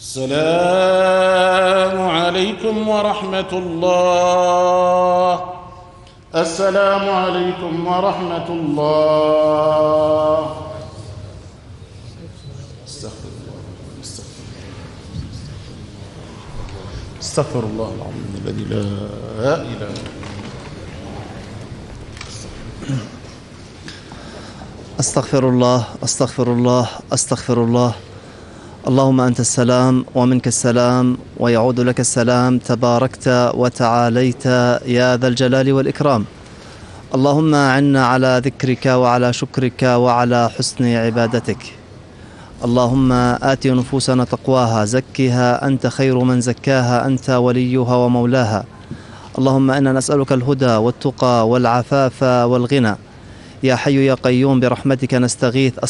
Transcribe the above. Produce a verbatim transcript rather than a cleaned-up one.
السلام عليكم ورحمة الله. السلام عليكم ورحمة الله. استغفر الله استغفر الله العظيم الذي لا إله أستغفر الله أستغفر الله أستغفر الله. اللهم أنت السلام ومنك السلام ويعود لك السلام، تباركت وتعاليت يا ذا الجلال والإكرام. اللهم أعنا على ذكرك وعلى شكرك وعلى حسن عبادتك. اللهم آت نفوسنا تقواها، زكها أنت خير من زكاها، أنت وليها ومولاها. اللهم إنا نسألك الهدى والتقى والعفاف والغنى. يا حي يا قيوم برحمتك نستغيث.